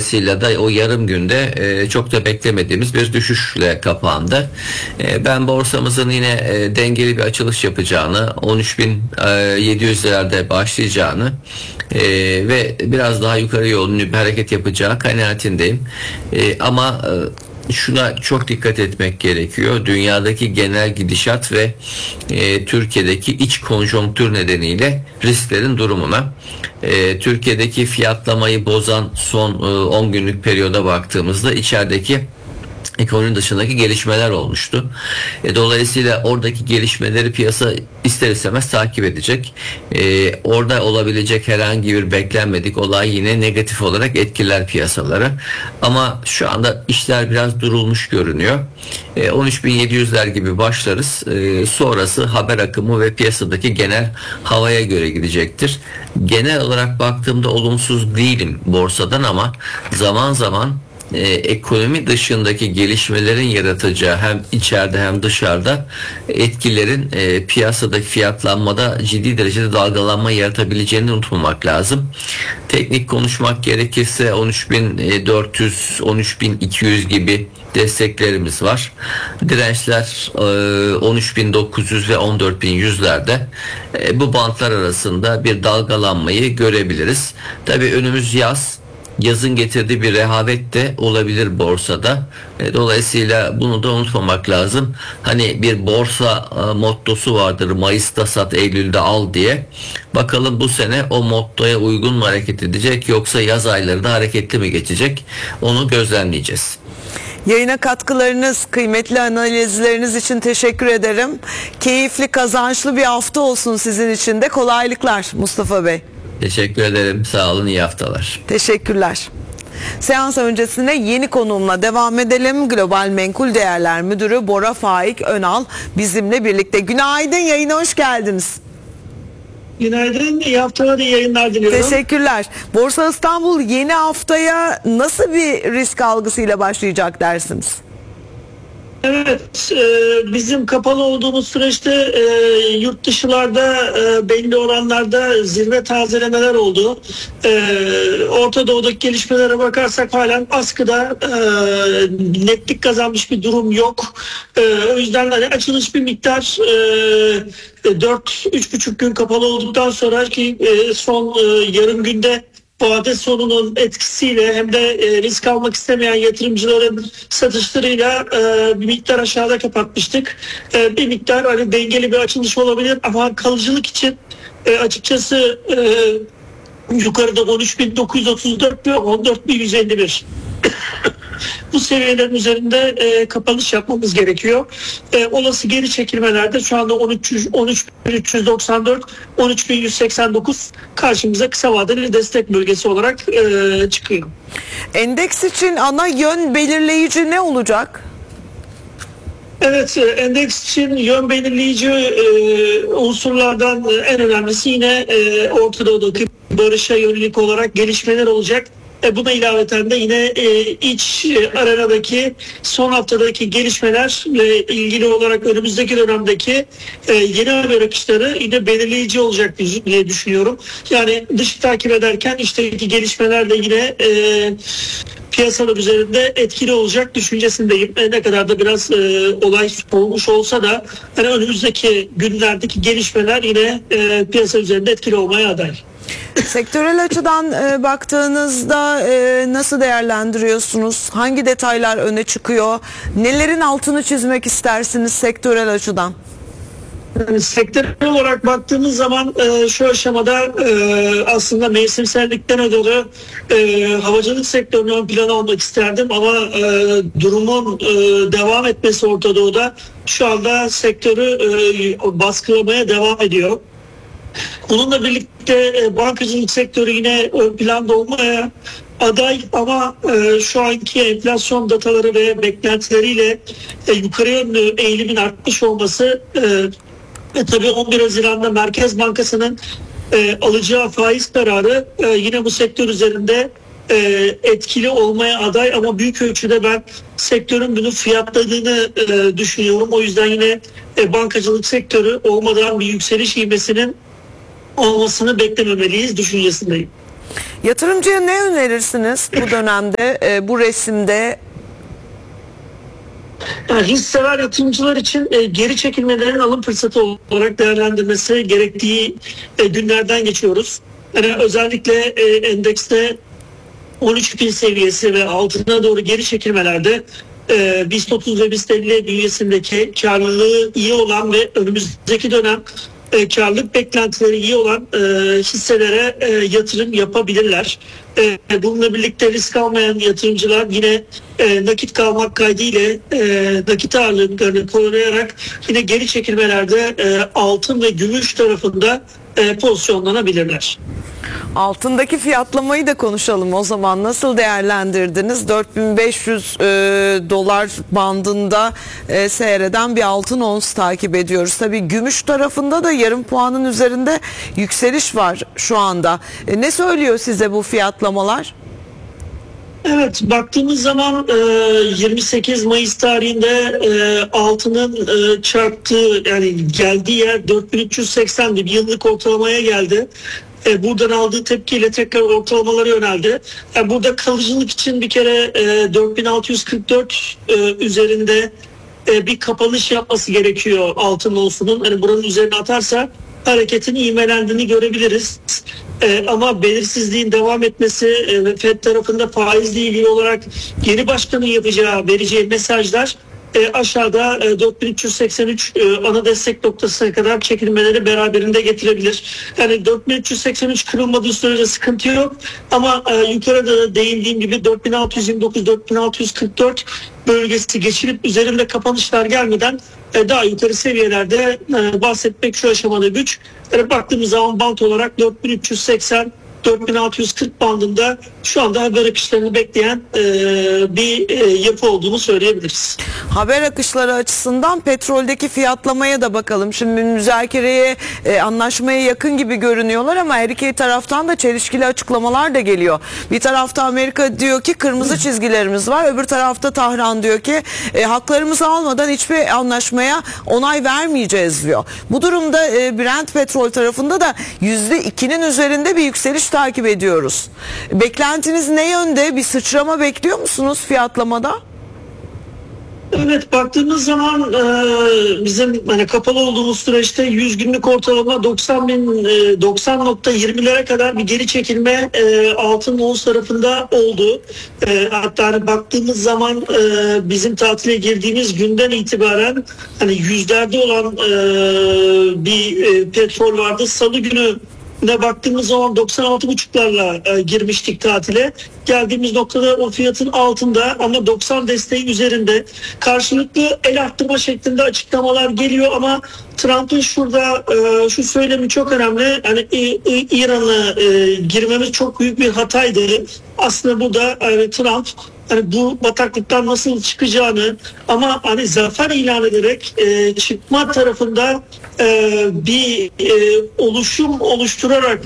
Dolayısıyla da o yarım günde çok da beklemediğimiz bir düşüşle kapandı. Ben borsamızın yine dengeli bir açılış yapacağını, 13.700'lerde başlayacağını ve biraz daha yukarı yönlü bir hareket yapacağı kanaatindeyim. Ama şuna çok dikkat etmek gerekiyor. Dünyadaki genel gidişat ve Türkiye'deki iç konjonktür nedeniyle risklerin durumuna. Türkiye'deki fiyatlamayı bozan son 10 günlük periyoda baktığımızda içerideki ekonomi dışındaki gelişmeler olmuştu. Dolayısıyla oradaki gelişmeleri piyasa ister istemez takip edecek. Orada olabilecek herhangi bir beklenmedik olay yine negatif olarak etkiler piyasaları. Ama şu anda işler biraz durulmuş görünüyor. 13.700'ler gibi başlarız. Sonrası haber akımı ve piyasadaki genel havaya göre gidecektir. Genel olarak baktığımda olumsuz değilim borsadan ama zaman zaman ekonomi dışındaki gelişmelerin yaratacağı hem içeride hem dışarıda etkilerin piyasadaki fiyatlanmada ciddi derecede dalgalanma yaratabileceğini unutmamak lazım. Teknik konuşmak gerekirse 13.400, 13.200 gibi desteklerimiz var. Dirençler 13.900 ve 14.100'lerde. Bu bantlar arasında bir dalgalanmayı görebiliriz. Tabii önümüz yaz. Yazın getirdiği bir rehavet de olabilir borsada. Dolayısıyla bunu da unutmamak lazım. Hani bir borsa mottosu vardır. Mayıs'ta sat, Eylül'de al diye. Bakalım bu sene o mottoya uygun mu hareket edecek yoksa yaz ayları da hareketli mi geçecek? Onu gözlemleyeceğiz. Yayına katkılarınız, kıymetli analizleriniz için teşekkür ederim. Keyifli, kazançlı bir hafta olsun sizin için de. Kolaylıklar Mustafa Bey. Teşekkür ederim. Sağ olun. İyi haftalar. Teşekkürler. Seans öncesinde yeni konuğumla devam edelim. Global Menkul Değerler Müdürü Bora Faik Önal bizimle birlikte. Günaydın, yayına hoş geldiniz. Günaydın, iyi haftalar, iyi yayınlar diliyorum. Teşekkürler. Borsa İstanbul yeni haftaya nasıl bir risk algısıyla başlayacak dersiniz? Evet, bizim kapalı olduğumuz süreçte yurt dışılarda belli oranlarda zirve tazelemeler oldu. Orta Doğu'daki gelişmelere bakarsak halen askıda netlik kazanmış bir durum yok. O yüzden hani açılış bir miktar 4-3,5 gün kapalı olduktan sonra ki son yarım günde vade sonunun etkisiyle hem de risk almak istemeyen yatırımcıların satışlarıyla bir miktar aşağıda kapatmıştık. Bir miktar hani dengeli bir açılış olabilir ama kalıcılık için açıkçası yukarıda 13.934 ve 14.151 bu seviyelerin üzerinde kapanış yapmamız gerekiyor. Olası geri çekilmelerde şu anda 13.394, 13.189 karşımıza kısa vadeli destek bölgesi olarak çıkıyor. Endeks için ana yön belirleyici ne olacak? Evet, endeks için yön belirleyici unsurlardan en önemlisi yine Orta Doğu'daki barışa yönelik olarak gelişmeler olacak. Buna ilaveten de yine iç arenadaki son haftadaki gelişmelerle ilgili olarak önümüzdeki dönemdeki yeni haber akışları yine belirleyici olacak diye düşünüyorum. Yani dışı takip ederken içteki gelişmeler de yine piyasalar üzerinde etkili olacak düşüncesindeyim. Ne kadar da biraz olay olmuş olsa da hani önümüzdeki günlerdeki gelişmeler yine piyasa üzerinde etkili olmaya aday. Sektörel açıdan baktığınızda nasıl değerlendiriyorsunuz? Hangi detaylar öne çıkıyor? Nelerin altını çizmek istersiniz sektörel açıdan? Sektörel olarak baktığımız zaman şu aşamada aslında mevsimsellikten ötürü havacılık sektörünün ön plana olmak isterdim ama durumun devam etmesi Orta Doğu'da şu anda sektörü baskılamaya devam ediyor. Bununla birlikte bankacılık sektörü yine ön planda olmaya aday ama şu anki enflasyon dataları ve beklentileriyle yukarı yönlü eğilimin artmış olması tabii 11 Haziran'da Merkez Bankası'nın alacağı faiz kararı yine bu sektör üzerinde etkili olmaya aday ama büyük ölçüde ben sektörün bunu fiyatladığını düşünüyorum. O yüzden yine bankacılık sektörü olmadan bir yükseliş ivmesinin olmasını beklememeliyiz düşüncesindeyim. Yatırımcıya ne önerirsiniz bu dönemde, bu resimde? Yani hissever yatırımcılar için geri çekilmelerin alım fırsatı olarak değerlendirmesi gerektiği günlerden geçiyoruz. Yani özellikle endekste 13.000 seviyesi ve altına doğru geri çekilmelerde BIST 30 ve BIST 50 bünyesindeki karlılığı iyi olan ve önümüzdeki dönem karlılık beklentileri iyi olan hisselere yatırım yapabilirler. Bununla birlikte risk almayan yatırımcılar yine nakit kalmak kaydıyla nakit ağırlıklarını koruyarak yine geri çekilmelerde altın ve gümüş tarafında pozisyonlanabilirler. Altındaki fiyatlamayı da konuşalım o zaman. Nasıl değerlendirdiniz? 4500 dolar bandında seyreden bir altın ons takip ediyoruz. Tabii gümüş tarafında da yarım puanın üzerinde yükseliş var şu anda. Ne söylüyor size bu fiyatlamalar? Evet, baktığımız zaman 28 Mayıs tarihinde altının çarptığı, yani geldiği yer 4380'di, bir yıllık ortalamaya geldi. Buradan aldığı tepkiyle tekrar ortalamalara yöneldi. Yani burada kalıcılık için bir kere 4644 üzerinde bir kapanış yapması gerekiyor altın onsunun. Hani buranın üzerine atarsa hareketin ivmelendiğini görebiliriz. Ama belirsizliğin devam etmesi ve FED tarafında faizle ilgili olarak yeni başkanın vereceği mesajlar aşağıda 4383 ana destek noktasına kadar çekilmeleri beraberinde getirebilir. Yani 4383 kırılmadığı sürece sıkıntı yok ama yukarıda da değindiğim gibi 4629-4644 bölgesi geçilip üzerinde kapanışlar gelmeden daha yukarı seviyelerde bahsetmek şu aşamada güç. Yani baktığımız zaman bant olarak 4380 4640 bandında şu anda haber akışlarını bekleyen bir yapı olduğunu söyleyebiliriz. Haber akışları açısından petroldeki fiyatlamaya da bakalım. Şimdi müzakereye, anlaşmaya yakın gibi görünüyorlar ama her iki taraftan da çelişkili açıklamalar da geliyor. Bir tarafta Amerika diyor ki kırmızı çizgilerimiz var. Öbür tarafta Tahran diyor ki haklarımızı almadan hiçbir anlaşmaya onay vermeyeceğiz diyor. Bu durumda Brent petrol tarafında da %2'nin üzerinde bir yükseliş takip ediyoruz. Beklentiniz ne yönde? Bir sıçrama bekliyor musunuz fiyatlamada? Evet, baktığımız zaman bizim hani kapalı olduğumuz süreçte 100 günlük ortalama 90.20'lere kadar bir geri çekilme altın ons tarafında oldu. Hatta hani baktığımız zaman bizim tatile girdiğimiz günden itibaren hani yüzlerde olan bir petrol vardı. Salı günü baktığımız zaman 96,5'larla girmiştik tatile. Geldiğimiz noktada o fiyatın altında ama 90 desteği üzerinde, karşılıklı el arttırma şeklinde açıklamalar geliyor ama Trump'ın şurada şu söylemi çok önemli. Hani İran'a girmemiz çok büyük bir hataydı. Aslında burada Trump hani bu bataklıktan nasıl çıkacağını ama hani zafer ilan ederek çıkma tarafında bir oluşum oluşturarak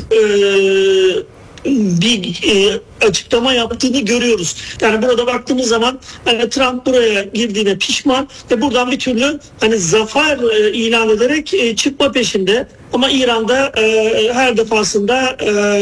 bir açıklama yaptığını görüyoruz. Yani burada baktığımız zaman hani Trump buraya girdiğine pişman ve buradan bir türlü hani zafer ilan ederek çıkma peşinde. Ama İran'da her defasında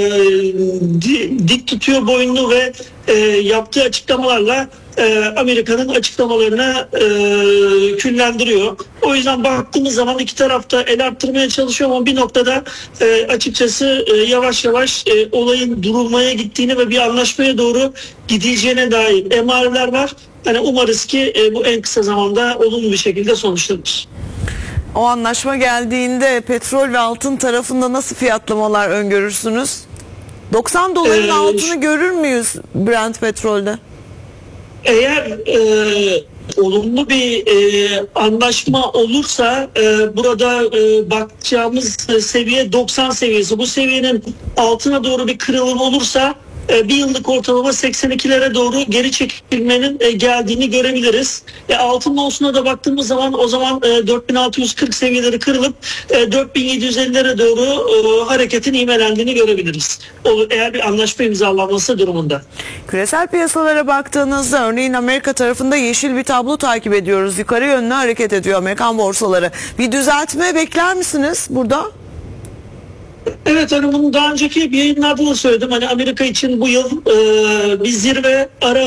dik tutuyor boynunu ve yaptığı açıklamalarla Amerika'nın açıklamalarını küllendiriyor. O yüzden baktığımız zaman iki tarafta el arttırmaya çalışıyor ama bir noktada açıkçası yavaş yavaş olayın durulmaya gittiğini ve bir anlaşmaya doğru gidileceğine dair emareler var. Yani umarız ki bu en kısa zamanda olumlu bir şekilde sonuçlanır. O anlaşma geldiğinde petrol ve altın tarafında nasıl fiyatlamalar öngörürsünüz? 90 doların altını görür müyüz Brent petrolde? Eğer olumlu bir anlaşma olursa burada bakacağımız seviye 90 seviyesi. Bu seviyenin altına doğru bir kırılım olursa bir yıllık ortalama 82'lere doğru geri çekilmenin geldiğini görebiliriz. Altın onsuna da baktığımız zaman o zaman 4640 seviyeleri kırılıp 4750'lere doğru hareketin ivmelendiğini görebiliriz. Eğer bir anlaşma imzalanması durumunda. Küresel piyasalara baktığınızda örneğin Amerika tarafında yeşil bir tablo takip ediyoruz. Yukarı yönlü hareket ediyor Amerikan borsaları. Bir düzeltme bekler misiniz burada? Evet, hani bunu daha önceki bir yayınlarda da söyledim. Hani Amerika için bu yıl bir zirve ara